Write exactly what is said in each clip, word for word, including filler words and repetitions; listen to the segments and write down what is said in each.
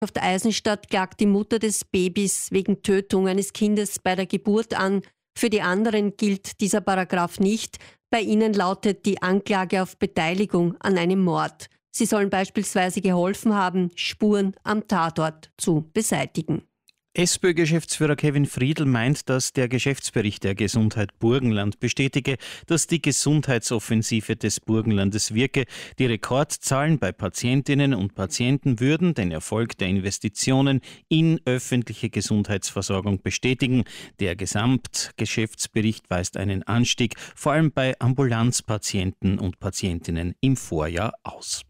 Auf der Eisenstadt klagt die Mutter des Babys wegen Tötung eines Kindes bei der Geburt an. Für die anderen gilt dieser Paragraph nicht. Bei ihnen lautet die Anklage auf Beteiligung an einem Mord. Sie sollen beispielsweise geholfen haben, Spuren am Tatort zu beseitigen. SPÖ-Geschäftsführer Kevin Friedl meint, dass der Geschäftsbericht der Gesundheit Burgenland bestätige, dass die Gesundheitsoffensive des Burgenlandes wirke. Die Rekordzahlen bei Patientinnen und Patienten würden den Erfolg der Investitionen in öffentliche Gesundheitsversorgung bestätigen. Der Gesamtgeschäftsbericht weist einen Anstieg, vor allem bei Ambulanzpatienten und Patientinnen im Vorjahr aus.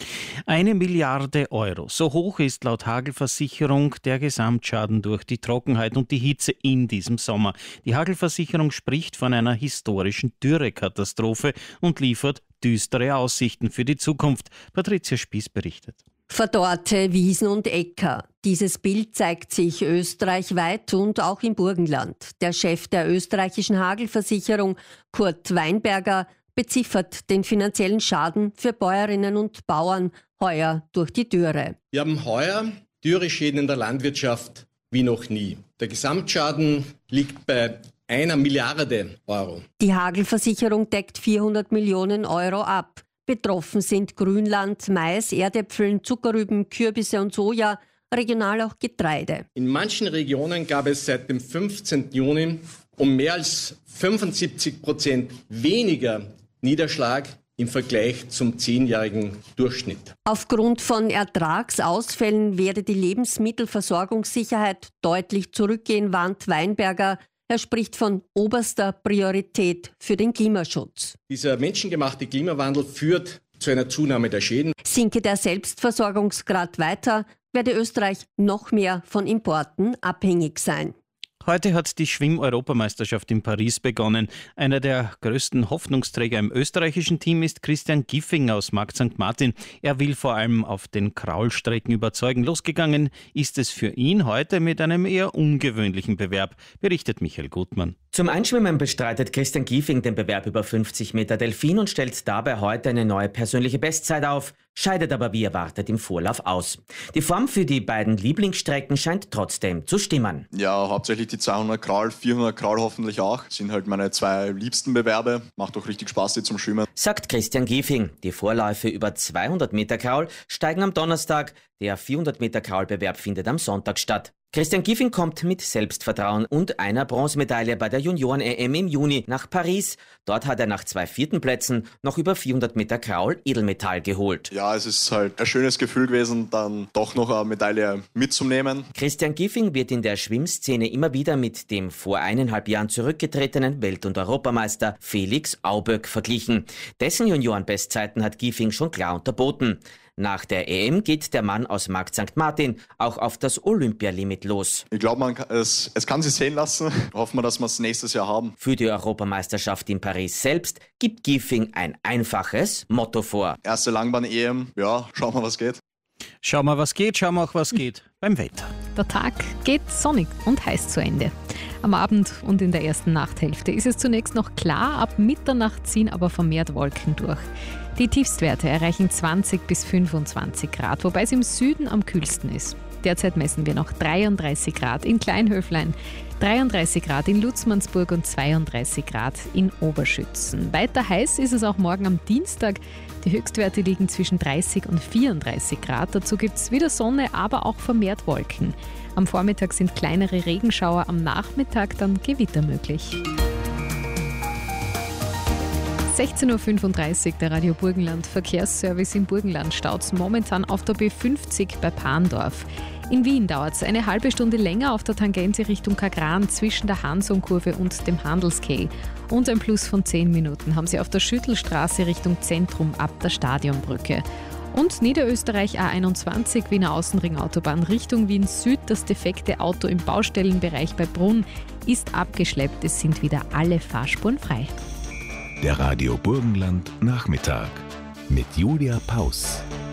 Eine Milliarde Euro. So hoch ist laut Hagelversicherung der Gesamtschaden durch die Trockenheit und die Hitze in diesem Sommer. Die Hagelversicherung spricht von einer historischen Dürrekatastrophe und liefert düstere Aussichten für die Zukunft. Patricia Spieß berichtet. Verdorrte Wiesen und Äcker. Dieses Bild zeigt sich österreichweit und auch im Burgenland. Der Chef der österreichischen Hagelversicherung, Kurt Weinberger, beziffert den finanziellen Schaden für Bäuerinnen und Bauern heuer durch die Dürre. Wir haben heuer Dürreschäden in der Landwirtschaft wie noch nie. Der Gesamtschaden liegt bei einer Milliarde Euro. Die Hagelversicherung deckt vierhundert Millionen Euro ab. Betroffen sind Grünland, Mais, Erdäpfeln, Zuckerrüben, Kürbisse und Soja, regional auch Getreide. In manchen Regionen gab es seit dem fünfzehnten Juni um mehr als fünfundsiebzig Prozent weniger Niederschlag im Vergleich zum zehnjährigen Durchschnitt. Aufgrund von Ertragsausfällen werde die Lebensmittelversorgungssicherheit deutlich zurückgehen, warnt Weinberger. Er spricht von oberster Priorität für den Klimaschutz. Dieser menschengemachte Klimawandel führt zu einer Zunahme der Schäden. Sinke der Selbstversorgungsgrad weiter, werde Österreich noch mehr von Importen abhängig sein. Heute hat die Schwimm-Europameisterschaft in Paris begonnen. Einer der größten Hoffnungsträger im österreichischen Team ist Christian Giffing aus Markt Sankt Martin. Er will vor allem auf den Kraulstrecken überzeugen. Losgegangen ist es für ihn heute mit einem eher ungewöhnlichen Bewerb, berichtet Michael Gutmann. Zum Einschwimmen bestreitet Christian Giffing den Bewerb über fünfzig Meter Delfin und stellt dabei heute eine neue persönliche Bestzeit auf, scheidet aber wie erwartet im Vorlauf aus. Die Form für die beiden Lieblingsstrecken scheint trotzdem zu stimmen. Ja, hauptsächlich die zweihundert Kraul, vierhundert Kraul hoffentlich auch. Sind halt meine zwei liebsten Bewerbe. Macht auch richtig Spaß, die zum Schwimmen. Sagt Christian Giffing. Die Vorläufe über zweihundert Meter Kraul steigen am Donnerstag. Der vierhundert Meter Kraulbewerb findet am Sonntag statt. Christian Giffing kommt mit Selbstvertrauen und einer Bronzemedaille bei der Junioren-E M im Juni nach Paris. Dort hat er nach zwei vierten Plätzen noch über vierhundert Meter Kraul Edelmetall geholt. Ja, es ist halt ein schönes Gefühl gewesen, dann doch noch eine Medaille mitzunehmen. Christian Giffing wird in der Schwimmszene immer wieder mit dem vor eineinhalb Jahren zurückgetretenen Welt- und Europameister Felix Auböck verglichen. Dessen Juniorenbestzeiten hat Giffing schon klar unterboten. Nach der E M geht der Mann aus Markt Sankt Martin auch auf das Olympialimit los. Ich glaube, es, es kann sich sehen lassen. Hoffen wir, dass wir es nächstes Jahr haben. Für die Europameisterschaft in Paris selbst gibt Giffing ein einfaches Motto vor. Erste Langbahn-E M, ja, schauen wir, was geht. Schauen wir, was geht, schauen wir auch, was geht beim Wetter. Der Tag geht sonnig und heiß zu Ende. Am Abend und in der ersten Nachthälfte ist es zunächst noch klar, ab Mitternacht ziehen aber vermehrt Wolken durch. Die Tiefstwerte erreichen zwanzig bis fünfundzwanzig Grad, wobei es im Süden am kühlsten ist. Derzeit messen wir noch dreiunddreißig Grad in Kleinhöflein, dreiunddreißig Grad in Lutzmannsburg und zweiunddreißig Grad in Oberschützen. Weiter heiß ist es auch morgen am Dienstag. Die Höchstwerte liegen zwischen dreißig und vierunddreißig Grad. Dazu gibt es wieder Sonne, aber auch vermehrt Wolken. Am Vormittag sind kleinere Regenschauer, am Nachmittag dann Gewitter möglich. sechzehn Uhr fünfunddreißig, der Radio Burgenland Verkehrsservice im Burgenland staut momentan auf der B fünfzig bei Pahndorf. In Wien dauert es eine halbe Stunde länger auf der Tangente Richtung Kagran zwischen der Hansonkurve und dem Handelskehl. Und ein Plus von zehn Minuten haben Sie auf der Schüttelstraße Richtung Zentrum ab der Stadionbrücke. Und Niederösterreich A einundzwanzig, Wiener Außenringautobahn Richtung Wien Süd. Das defekte Auto im Baustellenbereich bei Brunn ist abgeschleppt. Es sind wieder alle Fahrspuren frei. Der Radio Burgenland Nachmittag mit Julia Paus.